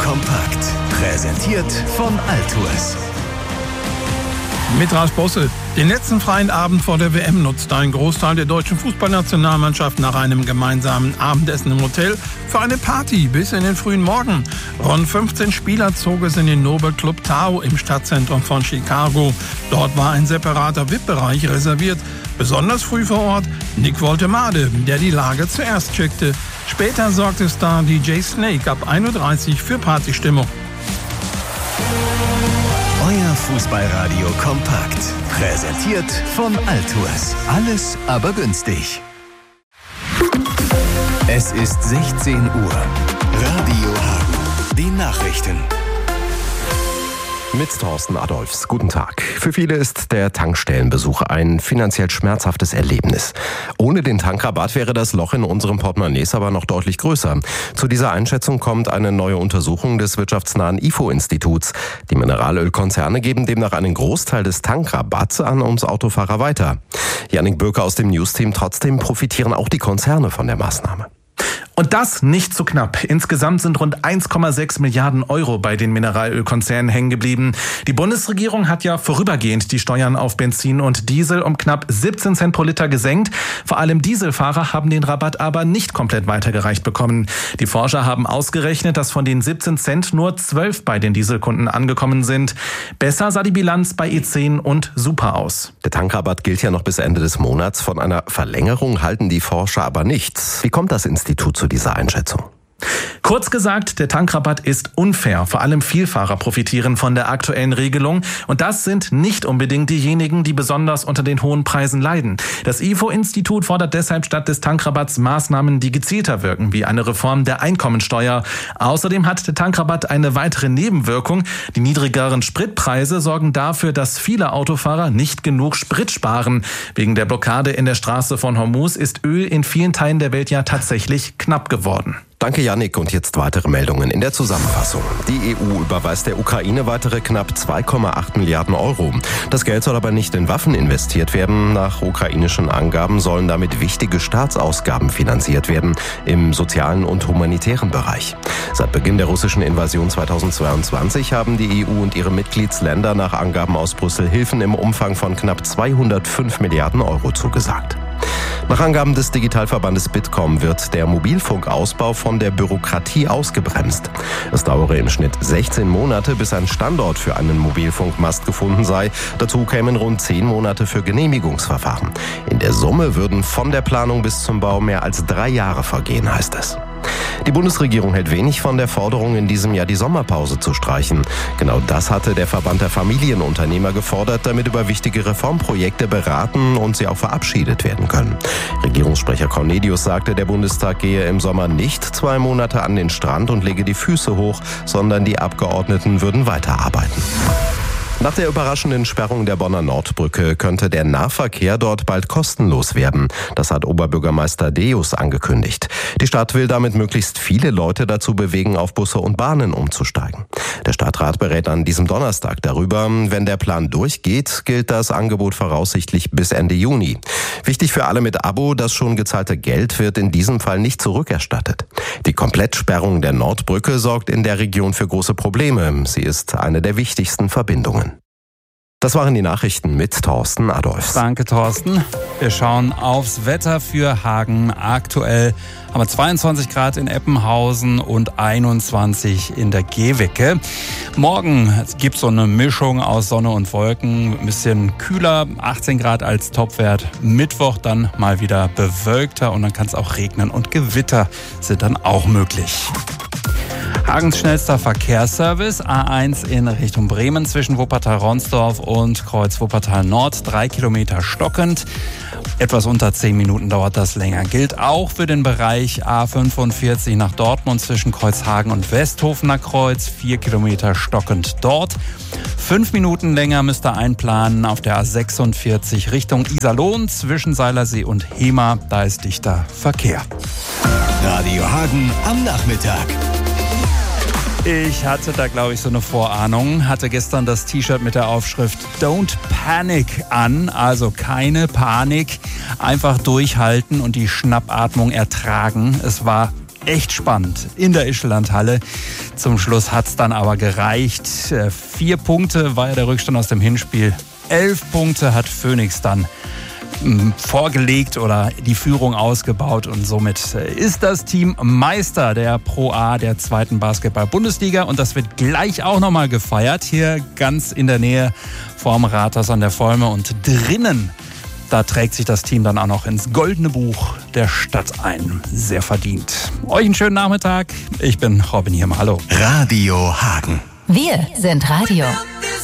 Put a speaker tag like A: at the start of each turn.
A: kompakt. Präsentiert von Altours.
B: Mit Ralf Bosse. Den letzten freien Abend vor der WM nutzt ein Großteil der deutschen Fußballnationalmannschaft nach einem gemeinsamen Abendessen im Hotel für eine Party bis in den frühen Morgen. Rund 15 Spieler zog es in den Noble Club Tao im Stadtzentrum von Chicago. Dort war ein separater VIP-Bereich reserviert. Besonders früh vor Ort Nick Woltemade, der die Lage zuerst checkte. Später sorgte Star DJ Snake ab 1.30 Uhr für Partystimmung.
A: Euer Fußballradio kompakt. Präsentiert von Altours. Alles aber günstig. Es ist 16 Uhr. Radio Hagen. Die Nachrichten.
C: Mit Thorsten Adolfs. Guten Tag. Für viele ist der Tankstellenbesuch ein finanziell schmerzhaftes Erlebnis. Ohne den Tankrabatt wäre das Loch in unserem Portemonnaies aber noch deutlich größer. Zu dieser Einschätzung kommt eine neue Untersuchung des wirtschaftsnahen IFO-Instituts. Die Mineralölkonzerne geben demnach einen Großteil des Tankrabatts an uns Autofahrer weiter. Jannik Böker aus dem News-Team. Trotzdem profitieren auch die Konzerne von der Maßnahme.
D: Und das nicht zu knapp. Insgesamt sind rund 1,6 Milliarden Euro bei den Mineralölkonzernen hängen geblieben. Die Bundesregierung hat ja vorübergehend die Steuern auf Benzin und Diesel um knapp 17 Cent pro Liter gesenkt. Vor allem Dieselfahrer haben den Rabatt aber nicht komplett weitergereicht bekommen. Die Forscher haben ausgerechnet, dass von den 17 Cent nur 12 bei den Dieselkunden angekommen sind. Besser sah die Bilanz bei E10 und Super aus.
C: Der Tankrabatt gilt ja noch bis Ende des Monats. Von einer Verlängerung halten die Forscher aber nichts. Wie kommt das Institut zu dieser Einschätzung?
D: Kurz gesagt, der Tankrabatt ist unfair. Vor allem Vielfahrer profitieren von der aktuellen Regelung. Und das sind nicht unbedingt diejenigen, die besonders unter den hohen Preisen leiden. Das IFO-Institut fordert deshalb statt des Tankrabatts Maßnahmen, die gezielter wirken, wie eine Reform der Einkommensteuer. Außerdem hat der Tankrabatt eine weitere Nebenwirkung. Die niedrigeren Spritpreise sorgen dafür, dass viele Autofahrer nicht genug Sprit sparen. Wegen der Blockade in der Straße von Hormuz ist Öl in vielen Teilen der Welt ja tatsächlich knapp geworden.
C: Danke, Jannik. Und jetzt weitere Meldungen in der Zusammenfassung. Die EU überweist der Ukraine weitere knapp 2,8 Milliarden Euro. Das Geld soll aber nicht in Waffen investiert werden. Nach ukrainischen Angaben sollen damit wichtige Staatsausgaben finanziert werden im sozialen und humanitären Bereich. Seit Beginn der russischen Invasion 2022 haben die EU und ihre Mitgliedsländer nach Angaben aus Brüssel Hilfen im Umfang von knapp 205 Milliarden Euro zugesagt. Nach Angaben des Digitalverbandes Bitkom wird der Mobilfunkausbau von der Bürokratie ausgebremst. Es dauere im Schnitt 16 Monate, bis ein Standort für einen Mobilfunkmast gefunden sei. Dazu kämen rund 10 Monate für Genehmigungsverfahren. In der Summe würden von der Planung bis zum Bau mehr als 3 Jahre vergehen, heißt es. Die Bundesregierung hält wenig von der Forderung, in diesem Jahr die Sommerpause zu streichen. Genau das hatte der Verband der Familienunternehmer gefordert, damit über wichtige Reformprojekte beraten und sie auch verabschiedet werden können. Regierungssprecher Cornelius sagte, der Bundestag gehe im Sommer nicht 2 Monate an den Strand und lege die Füße hoch, sondern die Abgeordneten würden weiterarbeiten. Nach der überraschenden Sperrung der Bonner Nordbrücke könnte der Nahverkehr dort bald kostenlos werden. Das hat Oberbürgermeister Deus angekündigt. Die Stadt will damit möglichst viele Leute dazu bewegen, auf Busse und Bahnen umzusteigen. Der Stadtrat berät an diesem Donnerstag darüber. Wenn der Plan durchgeht, gilt das Angebot voraussichtlich bis Ende Juni. Wichtig für alle mit Abo, das schon gezahlte Geld wird in diesem Fall nicht zurückerstattet. Die Komplettsperrung der Nordbrücke sorgt in der Region für große Probleme. Sie ist eine der wichtigsten Verbindungen. Das waren die Nachrichten mit Thorsten Adolfs.
E: Danke, Thorsten. Wir schauen aufs Wetter für Hagen. Aktuell haben wir 22 Grad in Eppenhausen und 21 in der Gehwecke. Morgen gibt es so eine Mischung aus Sonne und Wolken. Ein bisschen kühler, 18 Grad als Topwert. Mittwoch dann mal wieder bewölkter und dann kann es auch regnen und Gewitter sind dann auch möglich. Hagens schnellster Verkehrsservice, A1 in Richtung Bremen zwischen Wuppertal-Ronsdorf und Kreuz Wuppertal-Nord, 3 Kilometer stockend. Etwas unter 10 Minuten dauert das länger. Gilt auch für den Bereich A45 nach Dortmund zwischen Kreuzhagen und Westhofener Kreuz, 4 Kilometer stockend dort. 5 Minuten länger müsst ihr einplanen auf der A46 Richtung Iserlohn zwischen Seilersee und Hemer. Da ist dichter Verkehr.
A: Radio Hagen am Nachmittag.
E: Ich hatte da, glaube ich, so eine Vorahnung. Hatte gestern das T-Shirt mit der Aufschrift Don't Panic an. Also keine Panik. Einfach durchhalten und die Schnappatmung ertragen. Es war echt spannend in der Ischlandhalle. Zum Schluss hat es dann aber gereicht. 4 Punkte war ja der Rückstand aus dem Hinspiel. 11 Punkte hat Phoenix dann vorgelegt oder die Führung ausgebaut und somit ist das Team Meister der Pro A der 2. Basketball-Bundesliga und das wird gleich auch nochmal gefeiert, hier ganz in der Nähe vorm Rathaus an der Volme und drinnen, da trägt sich das Team dann auch noch ins goldene Buch der Stadt ein. Sehr verdient. Euch einen schönen Nachmittag. Ich bin Robin Hirmer. Hallo.
A: Radio Hagen.
F: Wir sind Radio.